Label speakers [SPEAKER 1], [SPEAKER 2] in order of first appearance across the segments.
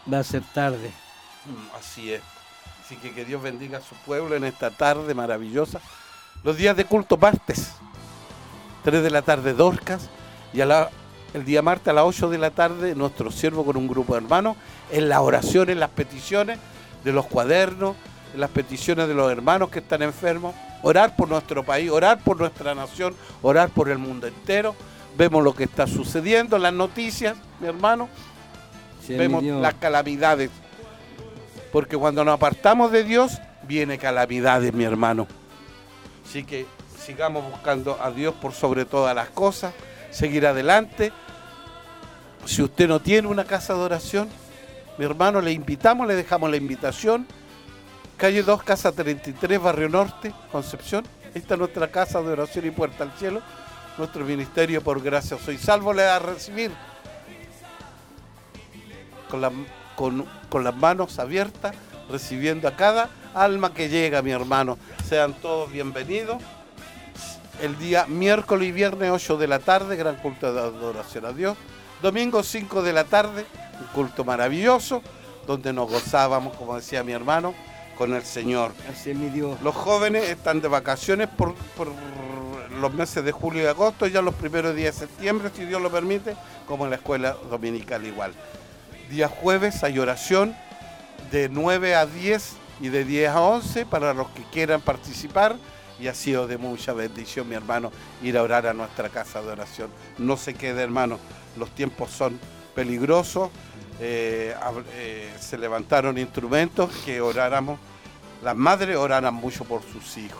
[SPEAKER 1] va a ser tarde.
[SPEAKER 2] Así es. Así que Dios bendiga a su pueblo en esta tarde maravillosa. Los días de culto martes, 3 de la tarde Dorcas, y el día martes a las 8 de la tarde nuestro siervo con un grupo de hermanos en las oraciones, en las peticiones de los cuadernos, en las peticiones de los hermanos que están enfermos, orar por nuestro país, orar por nuestra nación, orar por el mundo entero. Vemos lo que está sucediendo en las noticias, mi hermano,
[SPEAKER 1] Sí,
[SPEAKER 2] vemos
[SPEAKER 1] mi Dios.
[SPEAKER 2] las calamidades, porque cuando nos apartamos de Dios, viene calamidades, mi hermano. Así que sigamos buscando a Dios por sobre todas las cosas, seguir adelante. Si usted no tiene una casa de oración, mi hermano, le invitamos, le dejamos la invitación. Calle 2, Casa 33, Barrio Norte, Concepción. Esta es nuestra casa de oración y puerta al cielo. Nuestro ministerio, por gracia soy salvo, le va a recibir con las manos abiertas, recibiendo a cada alma que llega, mi hermano. Sean todos bienvenidos. El día miércoles y viernes 8 de la tarde, gran culto de adoración a Dios. Domingo 5 de la tarde, un culto maravilloso, donde nos gozábamos, como decía mi hermano, con el Señor.
[SPEAKER 1] Así es, mi Dios.
[SPEAKER 2] Los jóvenes están de vacaciones por los meses de julio y agosto, ya los primeros días de septiembre, si Dios lo permite, como en la escuela dominical igual. Día jueves hay oración de 9 a 10 y de 10 a 11 para los que quieran participar, y ha sido de mucha bendición, mi hermano, ir a orar a nuestra casa de oración. No se quede, hermano, los tiempos son peligrosos. Se levantaron instrumentos que oráramos, las madres oraran mucho por sus hijos,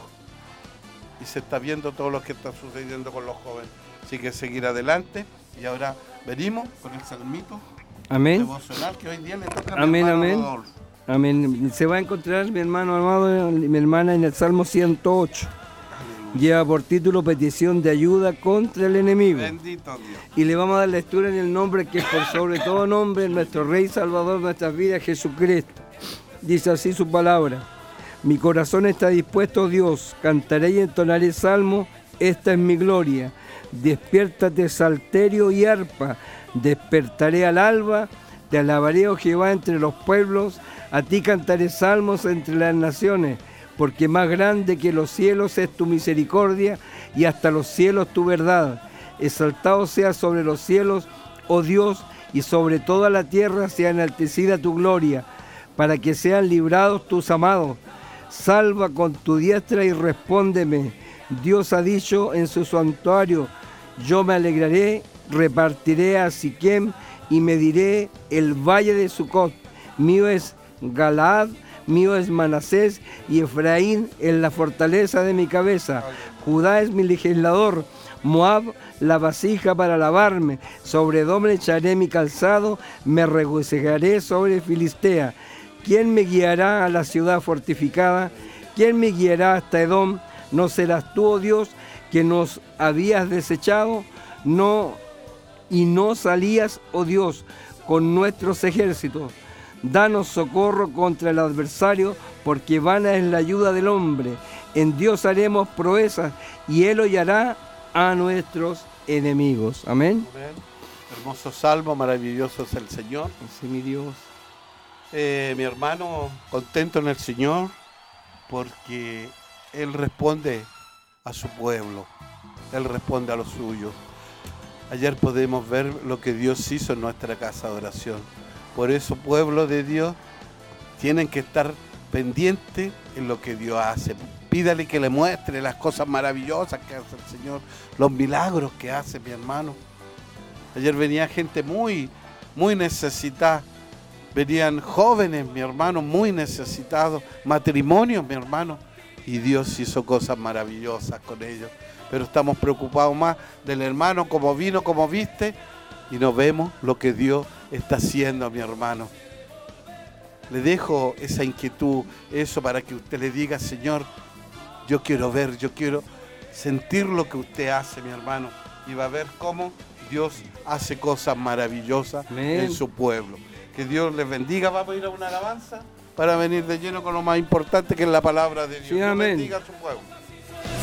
[SPEAKER 2] y se está viendo todo lo que está sucediendo con los jóvenes. Así que seguir adelante, y ahora venimos con el salmito
[SPEAKER 1] Amén.
[SPEAKER 2] devocional que hoy día le toca a mi
[SPEAKER 1] Amén,
[SPEAKER 2] hermano
[SPEAKER 1] amén.
[SPEAKER 2] Rodolfo.
[SPEAKER 1] Amén. Se va a encontrar mi hermano amado y mi hermana en el Salmo 108. Lleva por título Petición de ayuda contra el enemigo.
[SPEAKER 2] Bendito Dios.
[SPEAKER 1] Y le vamos a dar lectura en el nombre que es por sobre todo nombre, nuestro Rey Salvador, nuestras vidas, Jesucristo. Dice así su palabra: mi corazón está dispuesto, Dios, cantaré y entonaré salmo, esta es mi gloria. Despiértate, salterio y arpa, despertaré al alba, te alabaré, oh Jehová, entre los pueblos, a ti cantaré salmos entre las naciones, porque más grande que los cielos es tu misericordia, y hasta los cielos tu verdad. Exaltado sea sobre los cielos, oh Dios, y sobre toda la tierra sea enaltecida tu gloria, para que sean librados tus amados. Salva con tu diestra y respóndeme. Dios ha dicho en su santuario: yo me alegraré, repartiré a Siquem y mediré el valle de Sucot. Mío es Galaad, mío es Manasés, y Efraín es la fortaleza de mi cabeza. Judá es mi legislador, Moab la vasija para lavarme. Sobre Edom echaré mi calzado, me regocijaré sobre Filistea. ¿Quién me guiará a la ciudad fortificada? ¿Quién me guiará hasta Edom? ¿No serás tú, oh Dios, que nos habías desechado? No salías, oh Dios, con nuestros ejércitos. Danos socorro contra el adversario, porque vana es la ayuda del hombre. En Dios haremos proezas, y Él hollará a nuestros enemigos. Amén.
[SPEAKER 2] Amén. Hermoso salmo, maravilloso es el Señor.
[SPEAKER 1] Sí, mi Dios.
[SPEAKER 2] Mi hermano, contento en el Señor, porque Él responde a su pueblo, Él responde a los suyos. Ayer podemos ver lo que Dios hizo en nuestra casa de oración. Por eso, pueblo de Dios, tienen que estar pendientes en lo que Dios hace. Pídale que le muestre las cosas maravillosas que hace el Señor, los milagros que hace, mi hermano. Ayer venía gente muy necesitada. Venían jóvenes, mi hermano, muy necesitados, matrimonios, mi hermano, y Dios hizo cosas maravillosas con ellos. Pero estamos preocupados más del hermano, como vino, como viste, y no vemos lo que Dios está haciendo, mi hermano. Le dejo esa inquietud, eso para que usted le diga: Señor, yo quiero ver, yo quiero sentir lo que usted hace, mi hermano, y va a ver cómo Dios hace cosas maravillosas en su pueblo. Que Dios les bendiga. Vamos a ir a una alabanza para venir de lleno con lo más importante, que es la palabra de Dios.
[SPEAKER 1] Sí,
[SPEAKER 2] Dios
[SPEAKER 1] amén.
[SPEAKER 2] bendiga a su pueblo.